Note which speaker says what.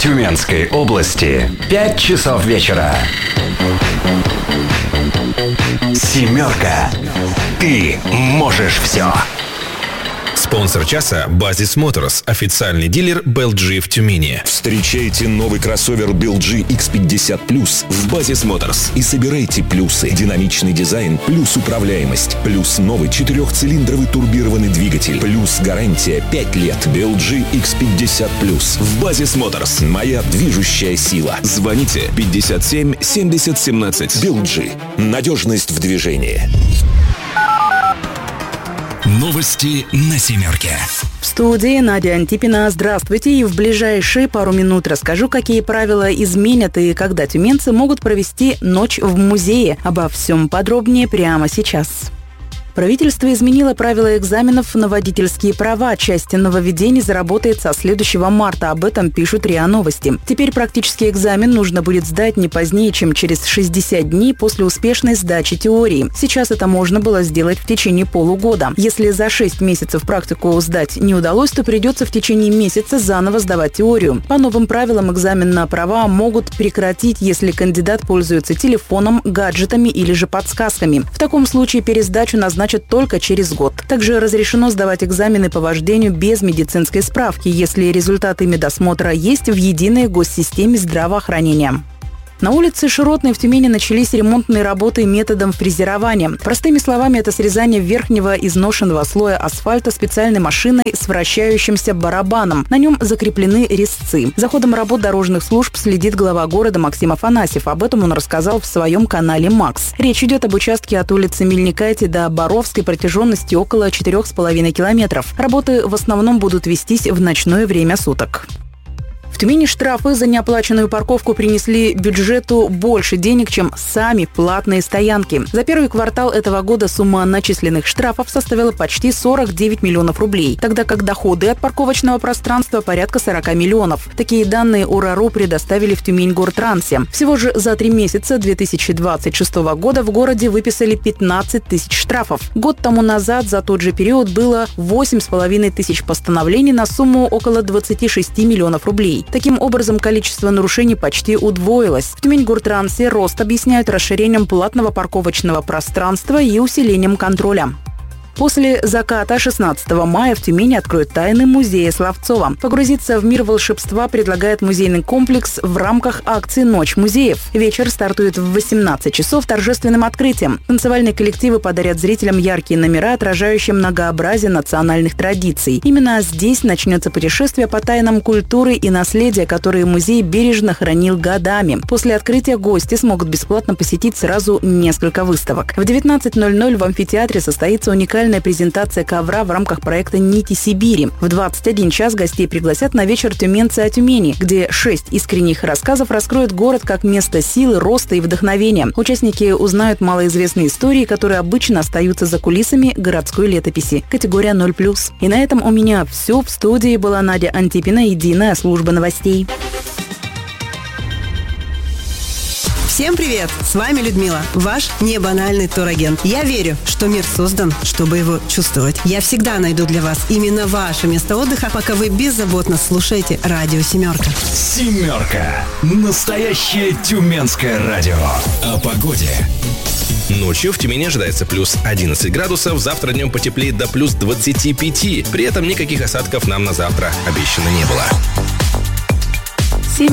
Speaker 1: Тюменской области 5 часов вечера. Семерка. Ты можешь все.
Speaker 2: Спонсор часа – Базис Моторс, официальный дилер BLG в Тюмени.
Speaker 3: Встречайте новый кроссовер BLG X50 Plus в Базис Моторс и собирайте плюсы. Динамичный дизайн плюс управляемость, плюс новый 4-цилиндровый турбированный двигатель, плюс гарантия 5 лет. BLG X50 Plus в Базис Моторс. Моя движущая сила. Звоните 57 70 17. BLG. Надежность в движении.
Speaker 4: Новости на семерке.
Speaker 5: В студии Надя Антипина. Здравствуйте. И в ближайшие пару минут расскажу, какие правила изменят и когда тюменцы могут провести ночь в музее. Обо всем подробнее прямо сейчас. Правительство изменило правила экзаменов на водительские права. Часть нововведений заработает со следующего марта. Об этом пишут РИА Новости. Теперь практический экзамен нужно будет сдать не позднее, чем через 60 дней после успешной сдачи теории. Сейчас это можно было сделать в течение полугода. Если за 6 месяцев практику сдать не удалось, то придется в течение месяца заново сдавать теорию. По новым правилам экзамен на права могут прекратить, если кандидат пользуется телефоном, гаджетами или же подсказками. В таком случае пересдачу назначат только через год. Также разрешено сдавать экзамены по вождению без медицинской справки, если результаты медосмотра есть в единой госсистеме здравоохранения. На улице Широтной в Тюмени начались ремонтные работы методом фрезерования. Простыми словами, это срезание верхнего изношенного слоя асфальта специальной машиной с вращающимся барабаном. На нем закреплены резцы. За ходом работ дорожных служб следит глава города Максим Афанасьев. Об этом он рассказал в своем канале «Макс». Речь идет об участке от улицы Мельникайте до Боровской протяженностью около 4,5 километров. Работы в основном будут вестись в ночное время суток. В Тюмени штрафы за неоплаченную парковку принесли бюджету больше денег, чем сами платные стоянки. За первый квартал этого года сумма начисленных штрафов составила почти 49 миллионов рублей, тогда как доходы от парковочного пространства порядка 40 миллионов. Такие данные УРАРУ предоставили в Тюмень-Гортрансе. Всего же за 3 месяца 2026 года в городе выписали 15 тысяч штрафов. Год тому назад за тот же период было 8,5 тысяч постановлений на сумму около 26 миллионов рублей. Таким образом, количество нарушений почти удвоилось. В Тюмень-Гортрансе рост объясняют расширением платного парковочного пространства и усилением контроля. После заката 16 мая в Тюмени откроют тайны музея Словцова. Погрузиться в мир волшебства предлагает музейный комплекс в рамках акции «Ночь музеев». Вечер стартует в 18 часов торжественным открытием. Танцевальные коллективы подарят зрителям яркие номера, отражающие многообразие национальных традиций. Именно здесь начнется путешествие по тайнам культуры и наследия, которые музей бережно хранил годами. После открытия гости смогут бесплатно посетить сразу несколько выставок. В 19:00 в амфитеатре состоится уникальная презентация ковра в рамках проекта «Нити Сибири». В 21 час гостей пригласят на вечер «Тюменцы о Тюмени», где 6 искренних рассказов раскроют город как место силы, роста и вдохновения. Участники узнают малоизвестные истории, которые обычно остаются за кулисами городской летописи. Категория 0+. И на этом у меня все. В студии была Надя Антипина, единая служба новостей.
Speaker 6: Всем привет! С вами Людмила, ваш небанальный турагент. Я верю, что мир создан, чтобы его чувствовать. Я всегда найду для вас именно ваше место отдыха, пока вы беззаботно слушаете радио «Семерка».
Speaker 4: Семерка. Настоящее тюменское радио. О погоде.
Speaker 2: Ночью в Тюмени ожидается плюс 11 градусов, завтра днем потеплеет до плюс 25. При этом никаких осадков нам на завтра обещано не было.